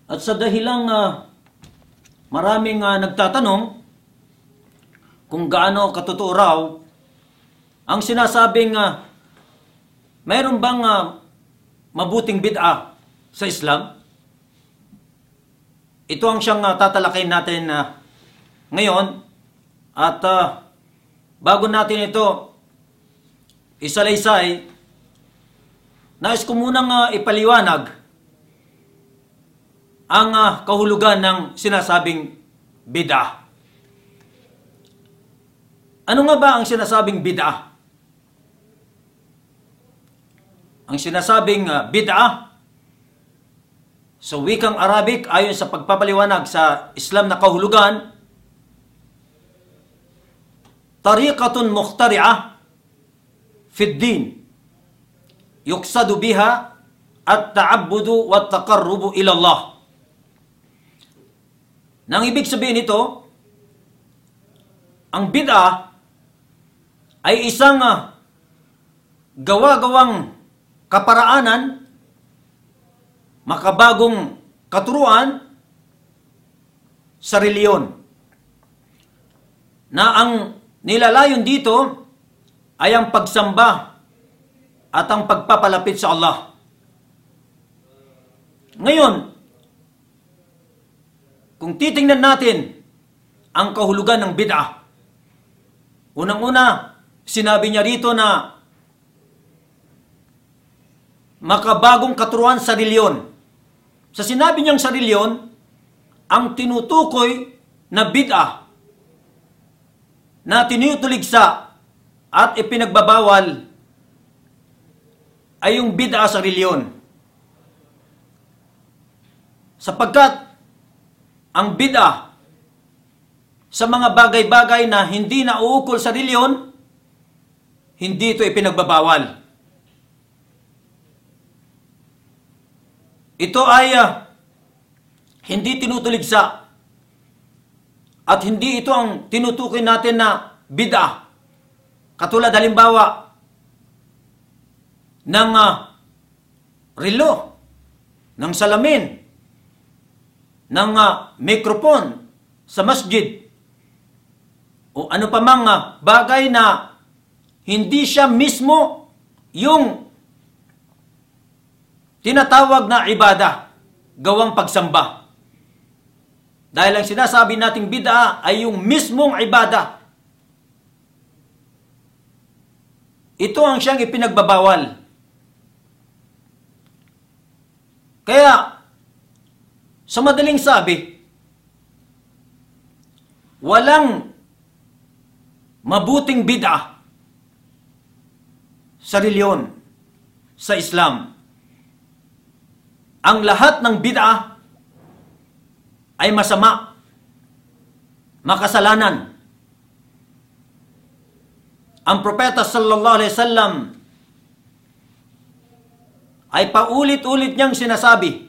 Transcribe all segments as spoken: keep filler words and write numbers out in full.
At sa dahilang uh, maraming uh, nagtatanong kung gaano katotoo raw ang sinasabing uh, mayroon bang uh, mabuting bid'a sa Islam? Ito ang siyang uh, tatalakayin natin uh, ngayon. At uh, bago natin ito isalaysay, nais ko munang uh, ipaliwanag ang uh, kahulugan ng sinasabing bid'a. Ano nga ba ang sinasabing bid'a? Ang sinasabing uh, bid'a sa wikang Arabic ayon sa pagpapaliwanag sa Islam na kahulugan, tariqatun mukhtari'ah fi ad-din yuqsadu biha at-ta'abbudu wat-taqarrubu ila Allah. Nang ibig sabihin nito, ang bid'a ay isang uh, gawa-gawang kaparaanan, makabagong katuruan sa reliyon, na ang nilalayon dito ay ang pagsamba at ang pagpapalapit sa Allah. Ngayon, kung titingnan natin ang kahulugan ng bid'a, unang-una, sinabi niya rito na makabagong katuruan sa reliyon. Sa sinabi niyang sa reliyon, ang tinutukoy na bid'a na tinutuligsa at ipinagbabawal ay yung bid'a sa reliyon. Sapagkat ang bid'a sa mga bagay-bagay na hindi nauukol sa reliyon, hindi ito ipinagbabawal. Ito ay uh, hindi tinutuligsa at hindi ito ang tinutukoy natin na bid'a. Katulad halimbawa ng uh, relo, ng salamin, ng uh, mikrofon sa masjid, o ano pa mang uh, bagay na hindi siya mismo yung tinatawag na ibada, gawang pagsamba. Dahil ang sinasabi nating bid'a ay yung mismong ibada. Ito ang siyang ipinagbabawal. Kaya, sa madaling sabi, walang mabuting bid'a sa reliyon, sa Islam. Ang lahat ng bid'a ay masama, makasalanan. Ang propeta sallallahu alaihi wasallam ay paulit-ulit niyang sinasabi,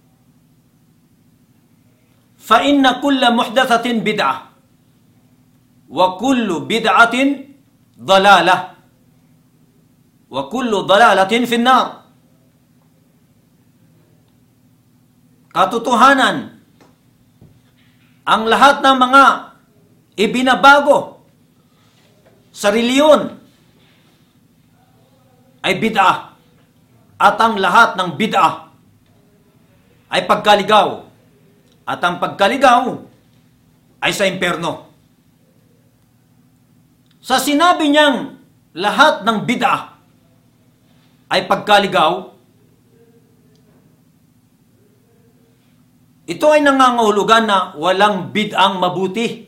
fa inna kulla muhdathatin bid'ah wa kullu bid'atin dalalah wa kullu dalalatin finnar. Katotohanan, ang lahat ng mga ibinabago sa reliyon ay bid'ah, at ang lahat ng bid'ah ay pagkaligaw, at ang pagkaligaw ay sa impyerno. Sa sinabi niyang lahat ng bid'ah ay pagkaligaw, ito ay nangangahulugan na walang bid'ang mabuti.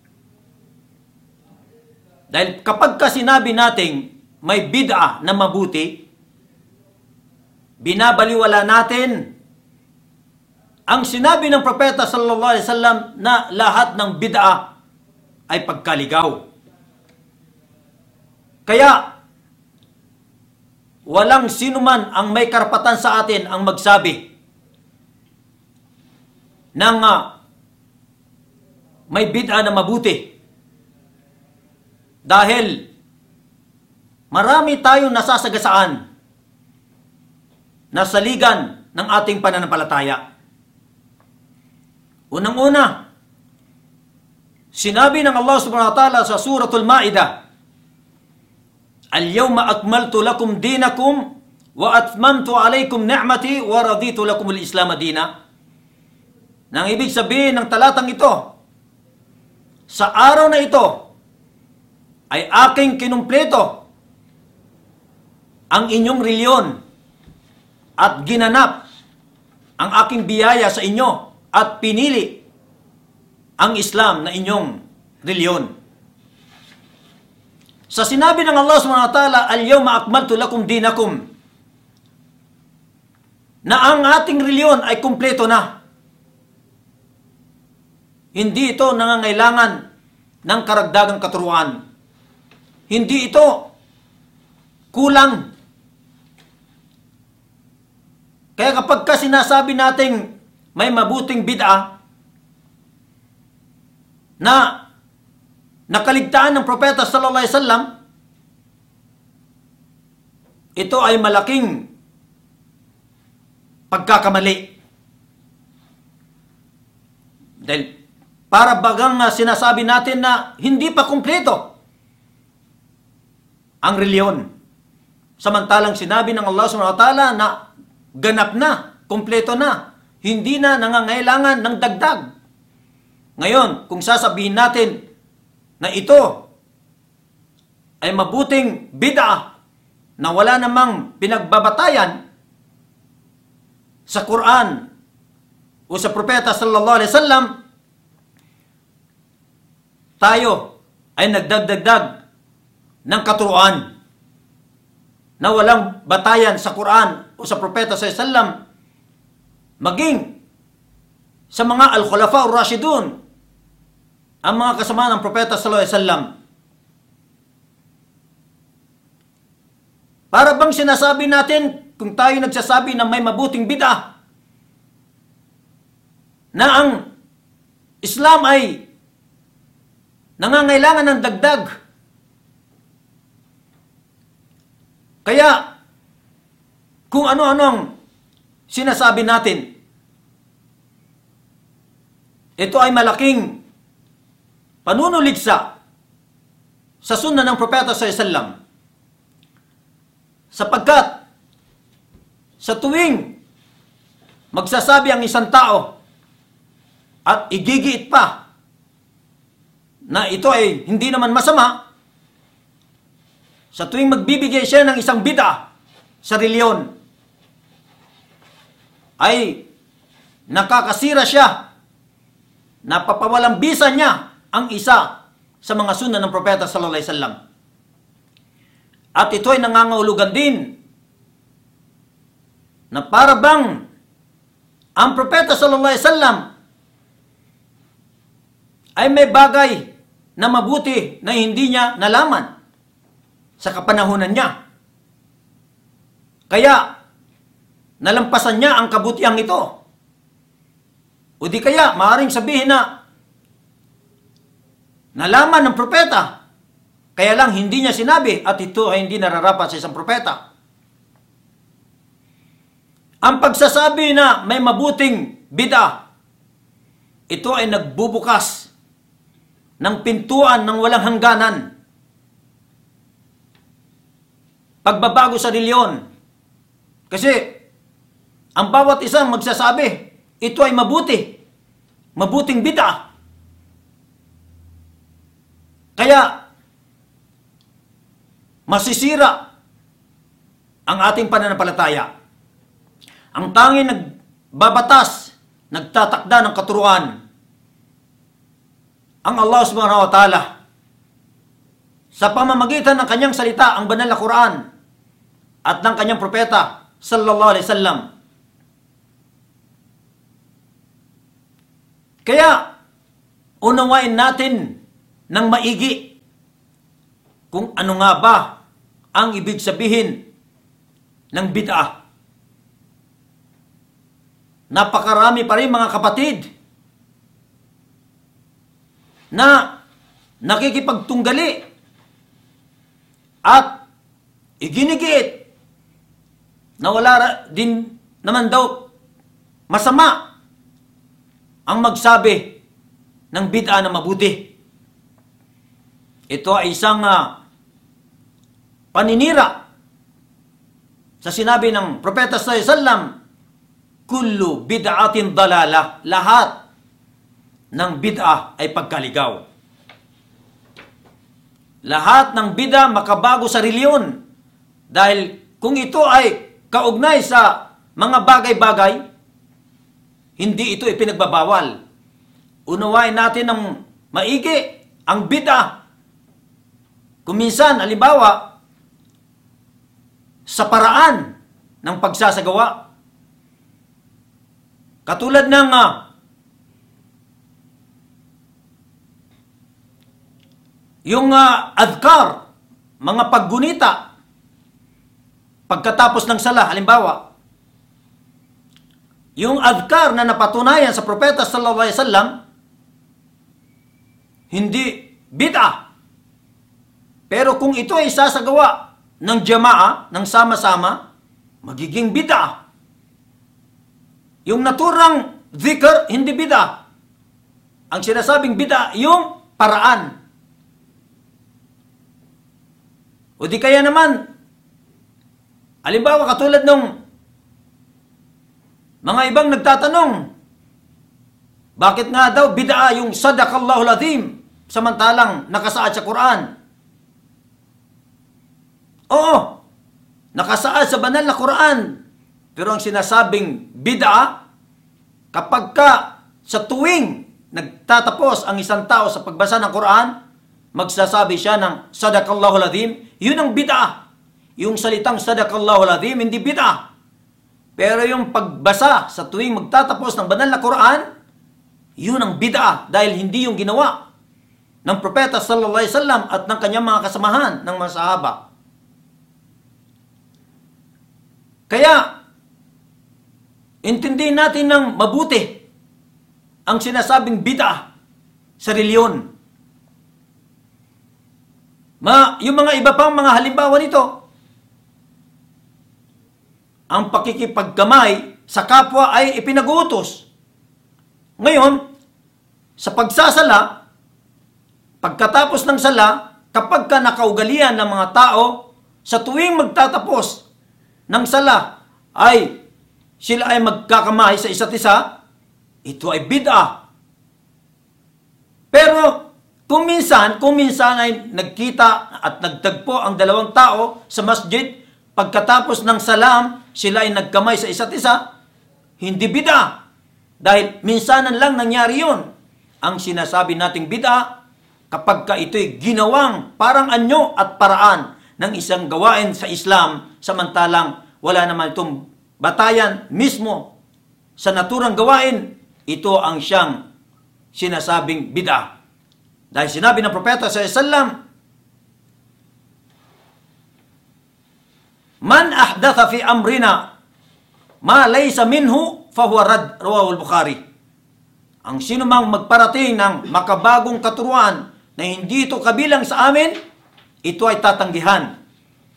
Dahil kapag ka sinabi nating may bid'a na mabuti, binabaliwala natin ang sinabi ng propeta sallallahu alaihi wasallam na lahat ng bid'a ay pagkaligaw. Kaya, walang sinuman ang may karapatan sa atin ang magsabi ng uh, may bid'a na mabuti. Dahil marami tayong nasasagasaan na saligan ng ating pananampalataya. Unang-una, sinabi ng Allah subhanahu wa ta'ala sa Suratul Ma'idah, "Al-yawma akmaltu lakum dinakum wa atmamtu alaykum ni'mati wa raditu lakum al-Islam dina." Nang ibig sabihin ng talatang ito, sa araw na ito ay aking kinumpleto ang inyong reliyon at ginanap ang aking biyaya sa inyo at pinili ang Islam na inyong reliyon. Sa sinabi ng Allah subhanahu wa ta'ala, "Al-yawma akmaltu lakum dinakum," na ang ating reliyon ay kumpleto na. Hindi ito nangangailangan ng karagdagang katuruan. Hindi ito kulang. Kaya kapag ka sinasabi nating may mabuting bid'a na nakaligtaan ng propeta sallallahu alaihi wasallam, ito ay malaking pagkakamali. Dahil para bagang uh, sinasabi natin na hindi pa kumpleto ang reliyon. Samantalang sinabi ng Allah subhanahu wa ta'ala na ganap na, kumpleto na, hindi na nangangailangan ng dagdag. Ngayon, kung sasabihin natin na ito ay mabuting bid'a na wala namang pinagbabatayan sa Quran o sa propeta sallallahu alaihi wasallam, tayo ay nagdagdagdag ng katuruan na walang batayan sa Quran o sa propeta sallallahu alaihi wasallam, maging sa mga al-khulafa ar-rashidun, ang mga kasama ng propeta sallallahu alaihi wasallam. Para bang sinasabi natin, kung tayo nagsasabi na may mabuting bid'a, na ang Islam ay nangangailangan ng dagdag. Kaya, kung ano-ano ang sinasabi natin, ito ay malaking panunuligsa sa sunna ng propeta sallallahu alaihi wasallam. Sapagkat, sa tuwing magsasabi ang isang tao at igigiit pa na ito ay hindi naman masama, sa tuwing magbibigay siya ng isang bid'a sa reliyon, ay nakakasira siya, napapawalang bisa niya ang isa sa mga sunna ng propeta sallallahu alaihi wasallam. At ito ay nangangahulugan din na para bang ang propeta sallallahu alaihi wasallam ay may bagay na mabuti na hindi niya nalaman sa kapanahunan niya. Kaya, nalampasan niya ang kabutihan ito. O di kaya, maaaring sabihin na nalaman ng propeta, kaya lang hindi niya sinabi at ito ay hindi nararapat sa isang propeta. Ang pagsasabi na may mabuting bid'a, ito ay nagbubukas ng pintuan ng walang hangganan. Pagbabago sa reliyon. Kasi, ang bawat isang magsasabi, ito ay mabuti. Mabuting bid'a. Kaya, masisira ang ating pananampalataya. Ang tanging nagbabatas, nagtatakda ng katuruan, ang Allah subhanahu wa ta'ala, sa pamamagitan ng kanyang salita, ang banal na Quran, at ng kanyang propeta, sallallahu alaihi wasallam. Kaya, unawain natin ng maigi kung ano nga ba ang ibig sabihin ng bid'ah. Napakarami pa rin mga kapatid na nakikipagtunggali at iginigiit na wala din naman daw masama ang magsabi ng bid'a na mabuti. Ito ay isang uh, paninira sa sinabi ng Propeta sallallahu alaihi wasallam, kullu bid'atin dalala, lahat ng bid'a ay pagkaligaw. Lahat ng bid'a makabago sa reliyon. Dahil kung ito ay kaugnay sa mga bagay-bagay, hindi ito ipinagbabawal. Unawain natin ng maigi ang bid'a. Kung minsan, halimbawa, sa paraan ng pagsasagawa. Katulad ng uh, yung uh, adhkar, mga paggunita, pagkatapos ng sala, halimbawa, yung adhkar na napatunayan sa Propeta sallallahu alaihi wasallam, hindi bid'ah. Pero kung ito ay sasagawa ng jama'a, ng sama-sama, magiging bid'ah. Yung naturang dhikr, hindi bid'ah. Ang sinasabing bid'ah, yung paraan. O di kaya naman, halimbawa katulad nung mga ibang nagtatanong, bakit nga daw bid'ah yung sadaqallahul azim, samantalang nakasaad sa Quran? Oo, nakasaad sa banal na Quran. Pero ang sinasabing bid'a, kapag ka sa tuwing nagtatapos ang isang tao sa pagbasa ng Quran, magsasabi siya ng sadaqallahul azim, yun ang bid'a. Yung salitang sadaqallahul azim, hindi bid'a. Pero yung pagbasa sa tuwing magtatapos ng banal na Quran, yun ang bid'a dahil hindi yung ginawa ng Propeta sallallahu alaihi wasallam at ng kanyang mga kasamahan ng mga sahaba. Kaya, intindihin natin ng mabuti ang sinasabing bid'ah sa reliyon. Ma, yung mga iba pang mga halimbawa nito, ang pakikipagkamay sa kapwa ay ipinag-uutos. Ngayon, sa pagsasala, pagkatapos ng sala, kapag ka nakaugalian ng mga tao, sa tuwing magtatapos ng sala, ay sila ay magkakamay sa isa't isa, ito ay bid'ah. Pero, kung minsan, kung minsan ay nagkita at nagtagpo ang dalawang tao sa masjid, pagkatapos ng salam, sila ay nagkamay sa isa't isa, hindi bid'ah. Dahil minsanan lang nangyari yun. Ang sinasabi nating bid'ah, kapag ka ito'y ginawang parang anyo at paraan ng isang gawain sa Islam, samantalang wala naman itong batayan mismo sa naturang gawain, ito ang siyang sinasabing bid'ah. Dahil sinabi ng Propeta sallallahu alaihi wasallam, man ahdatha fi amrina ma laysa minhu fahuwa rad, rawahu al-Bukhari. Ang sino mang magparating ng makabagong katuruan na hindi ito kabilang sa amin, ito ay tatanggihan.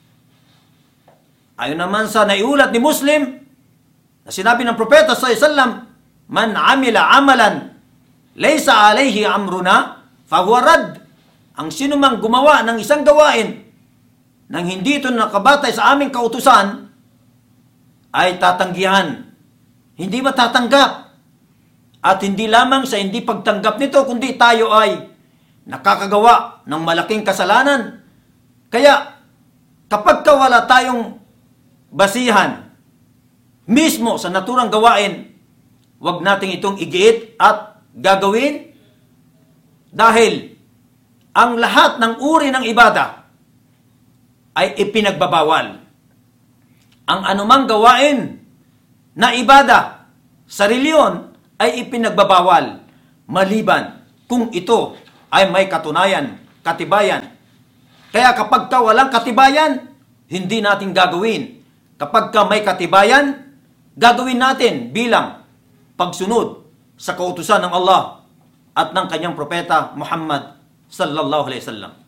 Ayon naman sa naiulat ni Muslim, na sinabi ng Propeta sallallahu alaihi wasallam, man amila amalan laysa alayhi amruna fahuwa rad. Ang sino mang gumawa ng isang gawain nang hindi ito nakabatay sa aming kautusan, ay tatanggihan. Hindi matatanggap. At hindi lamang sa hindi pagtanggap nito, kundi tayo ay nakakagawa ng malaking kasalanan. Kaya, kapag ka wala tayong basihan mismo sa naturang gawain, wag nating itong igiit at gagawin, dahil ang lahat ng uri ng ibada ay ipinagbabawal. Ang anumang gawain na ibada sa reliyon ay ipinagbabawal, maliban kung ito ay may katunayan, katibayan. Kaya kapag ka walang katibayan, hindi natin gagawin. Kapag ka may katibayan, gagawin natin bilang pagsunod sa kautusan ng Allah at ng kanyang propeta Muhammad sallallahu alaihi wasallam.